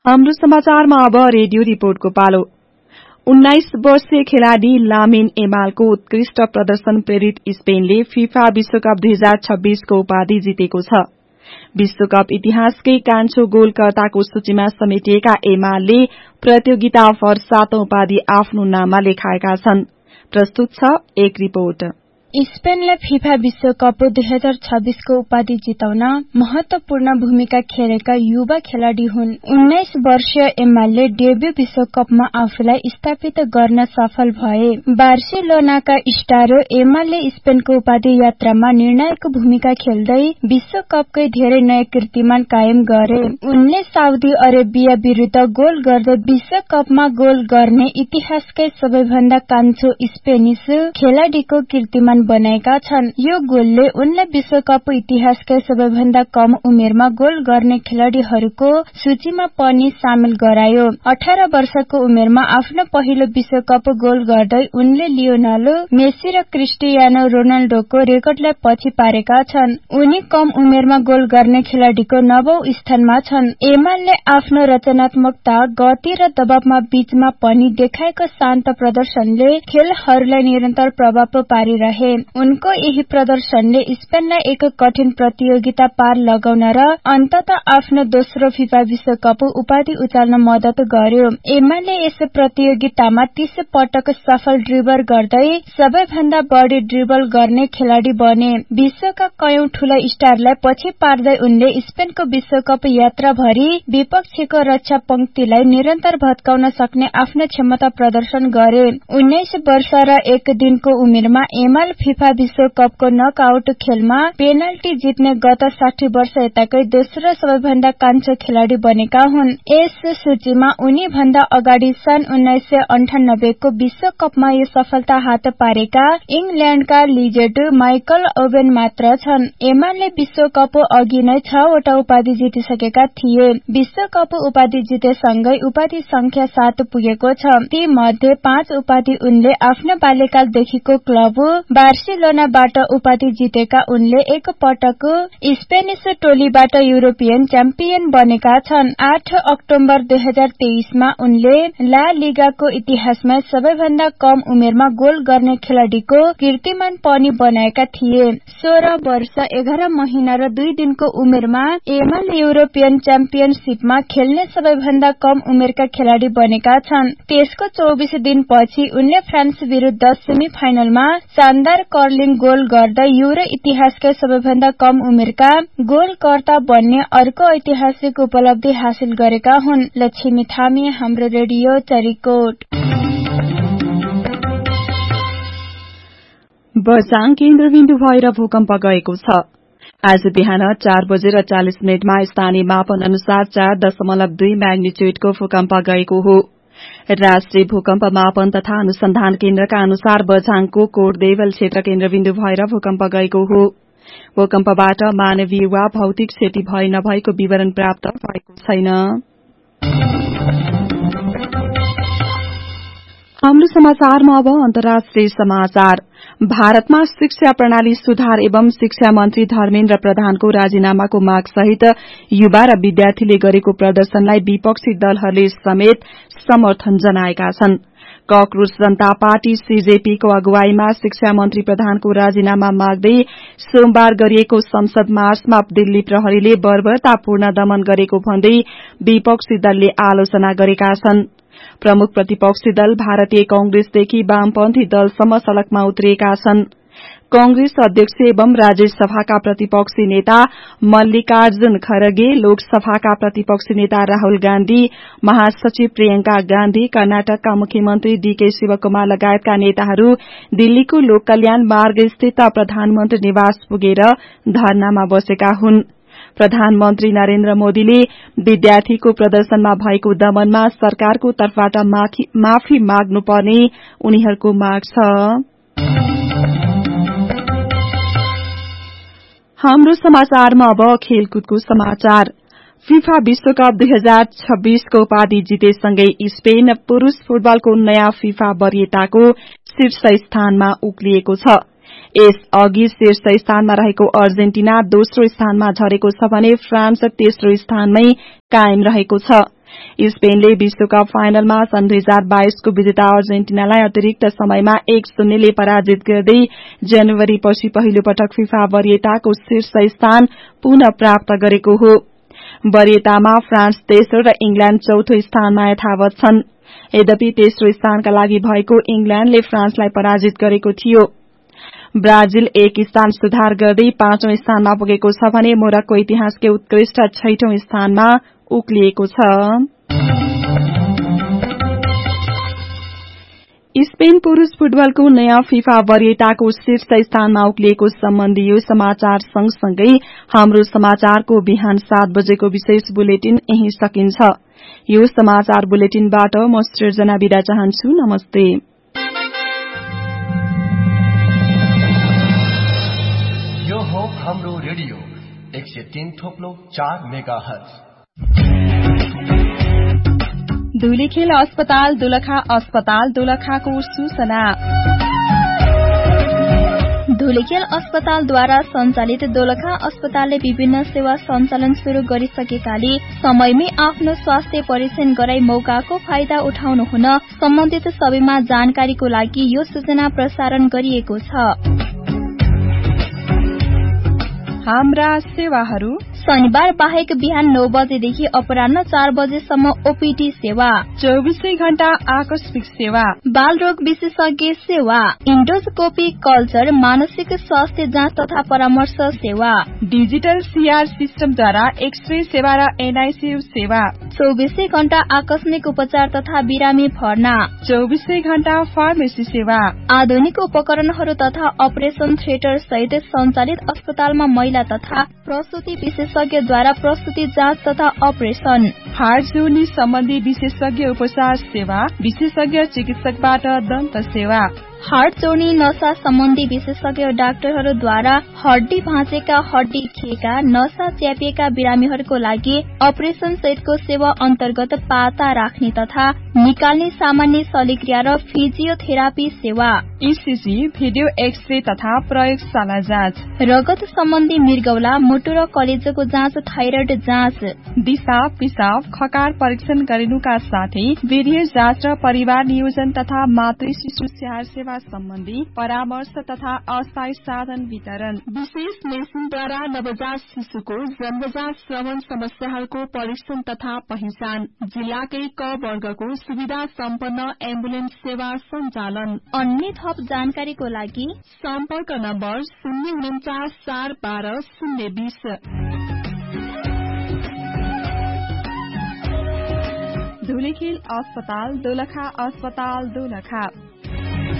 हाम्रो समाचारमा अब रेडियो रिपोर्टको पालो। 19 वर्षीय खेलाड़ी लामिन एमालको उत्कृष्ट प्रदर्शन प्रेरित स्पेनले फिफा विश्वकप 2026 को उपाधि जितेको छ। विश्वकप इतिहासकै कान्छो गोलकर्ताको सूचीमा समेटिएका एमालले प्रतियोगिताभर 7औं उपाधि आफ्नो नाममा लेखाएका छन्। प्रस्तुत छ एक रिपोर्ट। स्पेनले फिफा विश्वकप 2026 को उपाधि जिताउन महत्वपूर्ण भूमिका खेलेका युवा खेलाड़ी हुन्। 19 वर्षीय एमालले डेब्यू विश्वकपमा आफूलाई स्थापित गर्न सफल भए। बार्सिलोनाका स्टार एमालले स्पेनको उपाधि यात्रामा निर्णायक भूमिका खेल्दै विश्वकपकै धेरै नयाँ कीर्तिमान कायम गरे। उनले साउदी अरेबिया विरुद्ध गोल गर्दै विश्वकपमा गोल गर्ने इतिहासकै सबैभन्दा कान्छो स्पेनिश खेलाड़ीको कीर्तिमान बनाएका छन्। यो गोलले उनलाई विश्वकप इतिहासकै सबैभन्दा कम उमेरमा गोल गर्ने खेलाड़ीहरूको सूचीमा पनि सामेल गरायो। 18 वर्षको उमेरमा आफ्नो पहिलो विश्वकप गोल गर्दै उनले लियोनल मेसी र क्रिस्टियानो रोनाल्डोको रेकर्डलाई पछि पारेका छन्। उनी कम उमेरमा गोल गर्ने खेलाड़ीको 9औं स्थानमा छन्। एमालले आफ्नो रचनात्मकता, गति र दबावमा बीचमा पनि देखाएको शान्त प्रदर्शनले खेलहरूलाई निरन्तर प्रभाव पारिरहे। उनको यही प्रदर्शनले स्पेनलाई एक कठिन प्रतियोगिता पार लगाउन र अन्ततः आफ्नो दोस्रो फिफा विश्वकप उपाधि उचाल्न मद्दत गर्यो। एमाले यस प्रतियोगितामा 30 पटक सफल ड्रिबल गर्दै सबैभन्दा बढी ड्रिबल गर्ने खेलाड़ी बने। विश्वका कयौं ठूला स्टारलाई पछि पार्दै उनले स्पेनको विश्वकप यात्राभरि विपक्षीको रक्षा पंक्तिलाई निरन्तर भत्काउन सक्ने आफ्नो क्षमता प्रदर्शन गरे। 19 वर्ष र 1 दिनको उमेरमा एमाल फिफा विश्वकपको नकआउट खेलमा पेनाल्टी जित्ने गत 60 वर्ष यताकै दोस्रो सबैभन्दा कान्छो खेलाड़ी बनेका हुन्। यस सूचीमा उनी भन्दा अगाडि सन् 1998 को विश्वकपमा यो सफलता हात पारेका इंग्ल्याण्डका लिजेन्ड माइकल ओवेन मात्र छन्। एमालले विश्वकप अघि नै 6 वटा उपाधि जितिसकेका थिए। विश्वकप उपाधि जितेसँगै उपाधि संख्या 7 पुगेको छ। ती मध्ये 5 उपाधि उनले आफ्नो बाल्यकालदेखिको क्लब बार्सिलोनाबाट उपाधि जितेका उनले एक पटक स्पेनिश टोलीबाट युरोपियन च्याम्पियन बनेका छन्। 8 अक्टोबर 2023 मा उनले ला लिगाको इतिहासमा सबैभन्दा कम उमेरमा गोल गर्ने खेलाड़ीको कीर्तिमान पनि बनाएका थिए। 16 वर्ष 11 महिना र 2 दिनको उमेरमा एमाल युरोपियन च्याम्पियनशिपमा खेल्ने सबैभन्दा कम उमेरका खेलाड़ी बनेका छन्। त्यसको 24 दिनपछि उनले फ्रान्स विरुद्ध सेमी फाइनलमा शानदार कर्लिङ गोल गर्दै युरो इतिहासकै सबैभन्दा कम उमेरका गोलकर्ता बन्ने अर्को ऐतिहासिक उपलब्धि हासिल गरेका हुन्। लक्ष्मी थामी, हाम्रो रेडियो चरिकोट। बझाङ केन्द्रबिन्दु भएर भूकम्प गएको छ। आज बिहान 4:40 मा स्थानीय मापन अनुसार 4.2 म्याग्निच्युडको भूकम्प गएको हो। राष्ट्रिय भूकम्प मापन तथा अनुसन्धान केन्द्रका अनुसार बझाङको कोटदेवल क्षेत्र केन्द्रबिन्दु भएर भूकम्प गएको हो। भूकम्पबाट मानवीय वा भौतिक क्षति भए नभएको विवरण प्राप्त भएको छैन। हाम्रो समाचारमा अब अन्तर्राष्ट्रिय समाचार। भारतमा शिक्षा प्रणाली सुधार एवं शिक्षा मन्त्री धर्मेन्द्र प्रधानको राजीनामाको माग सहित युवा र विद्यार्थीले गरेको प्रदर्शनलाई विपक्षी दलहरूले समेत समर्थन जनाएका छन्। कक्रोच जनता पार्टी सीजेपीको अगुवाईमा शिक्षा मन्त्री प्रधानको राजीनामा माग्दै सोमबार गरिएको संसद मार्चमा दिल्ली प्रहरीले बर्बरतापूर्ण दमन गरेको भन्दै विपक्षी दलले आलोचना गरेका छन्। प्रमुख प्रतिपक्षी दल भारतीय कांग्रेसदेखि वामपन्थी दलसम्म सड़कमा उत्रिएका छन्। कांग्रेस अध्यक्ष एवं राज्यसभाका प्रतिपक्षी नेता मल्लिकार्जुन खड़गे, लोकसभाका प्रतिपक्षी नेता राहुल गान्धी, महासचिव प्रियंका गान्धी, कर्नाटकका मुख्यमन्त्री डीके शिवकुमार लगायतका नेताहरू दिल्लीको लोक कल्याण मार्ग स्थित प्रधानमन्त्री निवास पुगेर धरनामा बसेका हुन्। प्रधानमन्त्री नरेन्द्र मोदीले विद्यार्थीको प्रदर्शनमा भएको दमनमा सरकारको तर्फबाट माफी माग्नुपर्ने उनीहरूको माग छ। हाम्रो समाचारमा अब खेलकुदको समाचार। फिफा विश्वकप 2026 को उपाधि जितेसँगै स्पेन पुरूष फुटबलको नयाँ फिफा वरियताको शीर्ष स्थानमा उक्लिएको छ। यस अघि शीर्ष स्थानमा रहेको अर्जेन्टिना दोस्रो स्थानमा झरेको छ भने फ्रान्स तेस्रो स्थानमै कायम रहेको छ। स्पेनले विश्वकप फाइनलमा सन् 2022 को विजेता अर्जेन्टिनालाई अतिरिक्त समयमा 1-0 ले पराजित गर्दै जनवरीपछि पहिलो पटक फिफा वरियताको शीर्ष स्थान पुनः प्राप्त गरेको हो। वरियतामा फ्रान्स तेस्रो र इंग्ल्याण्ड चौथो स्थानमा यथावत छन्। यद्यपि तेस्रो स्थानका लागि भएको इंग्ल्याण्डले फ्रान्सलाई पराजित गरेको थियो। ब्राजिल 1 स्थान सुधार गर्दै 5औं स्थानमा पुगेको छ भने मोरक्को इतिहासकै उत्कृष्ट 6औं स्थानमा उक्लिएको छ। स्पेन पुरूष फुटबलको नयाँ फिफा वरियताको शीर्ष स्थानमा उक्लिएको सम्बन्धी यो समाचार सँगसँगै हाम्रो समाचारको बिहान 7 बजेको विशेष बुलेटिन यही सकिन्छ। यो समाचार बुलेटिनबाट म सृजना बिदा चाहन्छु। नमस्ते। यो हो हाम्रो रेडियो 103.4 मेगाहर्ज। धुलीखेल अस्पताल दोलखा अस्पताल दोलखाको सूचना। धुलीखेल अस्पतालद्वारा सञ्चालित दोलखा अस्पतालले विभिन्न सेवा सञ्चालन शुरू गरिसकेकाले समयमै आफ्नो स्वास्थ्य परीक्षण गराई मौकाको फाइदा उठाउनु हुन सम्बन्धित सबैमा जानकारीको लागि यो सूचना प्रसारण गरिएको छ। हाम्रा सेवाहरू शनिबार बाहेक बिहान 9 बजेदेखि अपराह्न 4 बजेसम्म ओपीडी सेवा, 24 घण्टा आकस्मिक सेवा, बाल रोग विशेषज्ञ सेवा, इन्डोस्कोपी कल्चर, मानसिक स्वास्थ्य जाँच तथा परामर्श सेवा, डिजिटल सीआर सिस्टमद्वारा एक्सरे सेवा र एनआईसीयू सेवा, 24 घण्टा आकस्मिक उपचार तथा बिरामी भर्ना, 24 घण्टा फार्मेसी सेवा, आधुनिक उपकरणहरू तथा अपरेशन थिएटर सहित सञ्चालित अस्पतालमा महिला तथा प्रसूति विशेषज्ञद्वारा प्रसूति जाँच तथा अपरेशन, हार्ट जोर्नी सम्बन्धी विशेषज्ञ उपचार सेवा, विशेषज्ञ चिकित्सकबाट दन्त सेवा, हार्ट जोर्नी नसा सम्बन्धी विशेषज्ञ डाक्टरहरूद्वारा हड्डी भाँचेका, हड्डी खिएका, नसा च्यापिएका बिरामीहरूको लागि अपरेशन सहितको सेवा अन्तर्गत पाता राख्ने तथा निकाल्ने सामान्य शल्यक्रिया र फिजियोथेरापी सेवा, ईसीजी, भिडियो एक्सरे तथा प्रयोगशाला जाँच, रगत सम्बन्धी मृगौला, मुटु र कलेजोको जाँच, थाइरोइड जाँच, दिशा पिसाब खकार परीक्षण गरिनुका साथै वीर्य जाँच र परिवार नियोजन तथा मातृ शिशु स्याहार सेवा सम्बन्धी परामर्श तथा अस्थायी साधन वितरण, विशेष मेसिनद्वारा नवजात शिशुको जन्मजात श्रवण समस्याहरूको परीक्षण तथा पहिचान, जिल्लाकै क वर्गको सुविधा सम्पन्न एम्बुलेन्स सेवा सञ्चालन। अन्य थप जानकारीको लागि सम्पर्क नम्बर 049 412 020। धुलीखेल अस्पताल दोलखा अस्पताल दोलखा।